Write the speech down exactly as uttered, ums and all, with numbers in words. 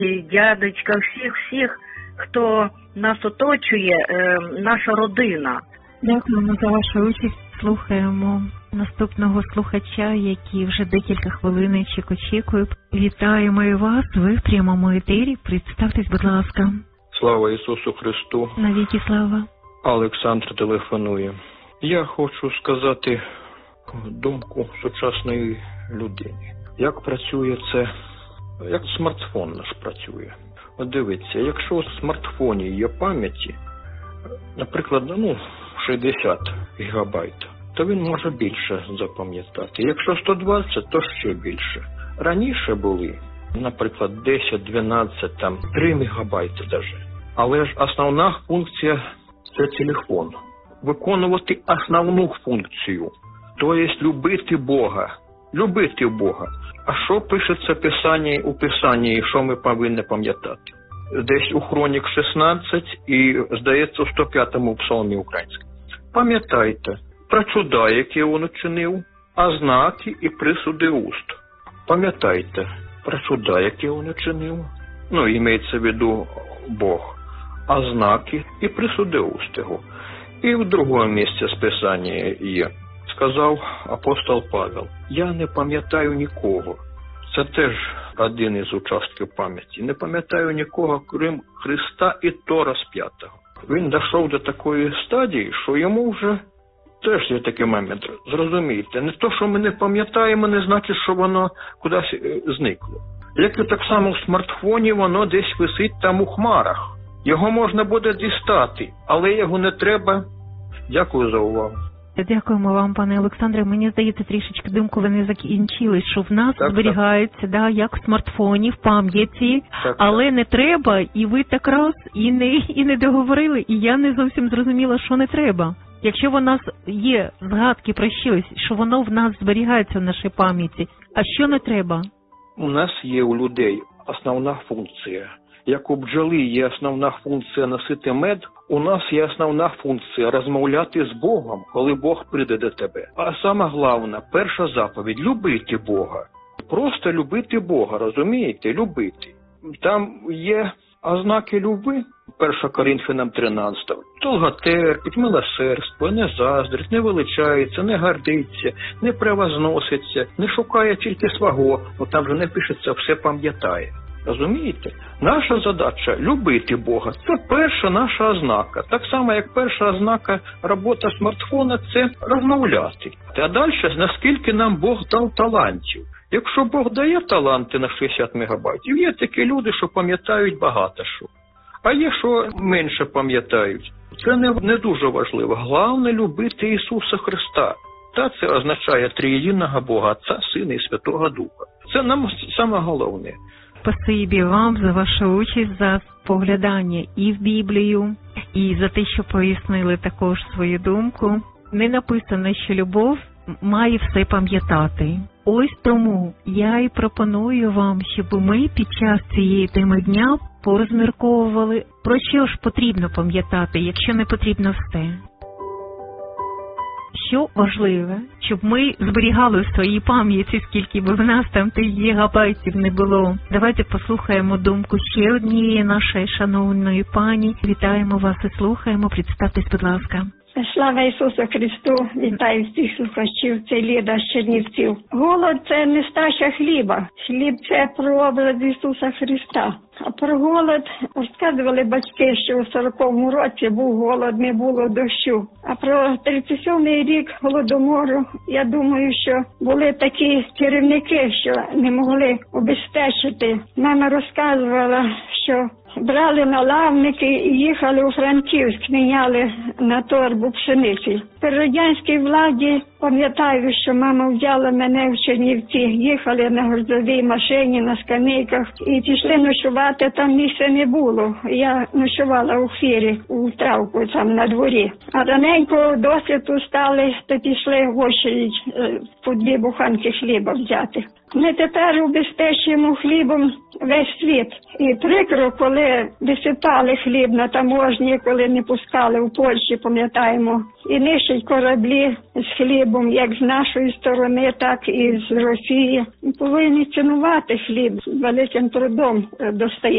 і дядечка, всіх-всіх, хто нас оточує, е, наша родина. Дякуємо за вашу участь. Слухаємо наступного слухача, який вже декілька хвилиночок очікує. Вітаємо і вас, ви в прямому етері. Представтесь, будь ласка. Слава Ісусу Христу. Навіки слава. Олександр телефонує. Я хочу сказати думку сучасної людини. Як працює це, як смартфон наш працює. От дивіться, якщо в смартфоні є пам'яті, наприклад, ну, шістдесят гігабайт, то він може більше запам'ятати. Якщо сто двадцять, то ще більше. Раніше були, наприклад, десять, дванадцять, там, три мегабайти навіть. Але ж основна функція – це телефон. Виконувати основну функцію, тобто любити Бога. Любити Бога. А що пишеться Писання, у Писанні, і що ми повинні пам'ятати? Десь у Хронік шістнадцять і, здається, у сто п'ятому псалмі українському. Пам'ятайте про чуда, які він учинив, а знаки і присуди уст. Пам'ятайте про чуда, які він учинив, ну, імеється в виду Бог, а знаки і присуди уст його. І в другому місці з Писання є. Сказав апостол Павел, я не пам'ятаю нікого. Це теж один із участків пам'яті. Не пам'ятаю нікого, крім Христа і то розп'ятого. Він дійшов до такої стадії, що йому вже теж є такий момент. Зрозумійте, не то, що ми не пам'ятаємо, не значить, що воно кудись зникло. Як і так само в смартфоні, воно десь висить там у хмарах. Його можна буде дістати, але його не треба. Дякую за увагу. Дякуємо вам, пане Олександре. Мені здається, трішечки думку ви не закінчили, що в нас так, зберігається, так. Да, як в смартфоні, в пам'яті, так, але так. Не треба, і ви так раз і не, і не договорили, і я не зовсім зрозуміла, що не треба. Якщо в нас є згадки про щось, що воно в нас зберігається в нашій пам'яті, а що не треба? У нас є у людей основна функція. Як у бджоли є основна функція носити мед, у нас є основна функція розмовляти з Богом, коли Бог прийде до тебе. А саме головне, перша заповідь – любити Бога. Просто любити Бога, розумієте? Любити. Там є ознаки любви, перше Коринфянам тринадцять. Довготерпить, милосердство, не заздрить, не величається, не гордиться, не превозноситься, не шукає тільки свого, бо там же не пишеться, все пам'ятає. Розумієте? Наша задача – любити Бога. Це перша наша ознака. Так само, як перша ознака роботи смартфона – це розмовляти. А далі, наскільки нам Бог дав талантів. Якщо Бог дає таланти на шістдесят мегабайтів, є такі люди, що пам'ятають багато що. А є, що менше пам'ятають. Це не, не дуже важливо. Головне – любити Ісуса Христа. Та це означає триєдиного Бога, Отця, Сина і Святого Духа. Це нам саме головне. Спасибі вам за вашу участь, за поглядання і в Біблію, і за те, що пояснили також свою думку. Не написано, що любов має все пам'ятати. Ось тому я і пропоную вам, щоб ми під час цієї теми дня порозмірковували, про що ж потрібно пам'ятати, якщо не потрібно все. Що важливе, щоб ми зберігали в своїй пам'яті, скільки б в нас там тих гігабайтів не було. Давайте послухаємо думку ще однієї нашої шановної пані. Вітаємо вас і слухаємо. Представтесь, будь ласка. Слава Ісусу Христу! Вітаю всіх слухачів, це Ліда з Чернівців. Голод – це нестача хліба. Хліб – це прообраз Ісуса Христа. А про голод розказували батьки, що у сороковому році був голод, не було дощу. А про тридцять сьомий рік голодомору, я думаю, що були такі керівники, що не могли обезпечити. Мама розказувала, що брали налавники і їхали у Франківськ, міняли на торбу пшениці. При радянській владі, пам'ятаю, що мама взяла мене в Чернівці, їхали на грузовій машині, на скамейках і пішли ночувати, там місця не було. Я ночувала у фірі, у травку там на дворі. А раненько досить устали, то пішли в очередь по дві буханки хліба взяти. Ми тепер убезпечуємо хлібом весь світ. І прикро, коли висипали хліб на таможні, коли не пускали в Польщі, пам'ятаємо. І нищать пишуть кораблі з хлібом, як з нашої сторони, так і з Росії. Повинні цінувати хліб, великим трудом достає.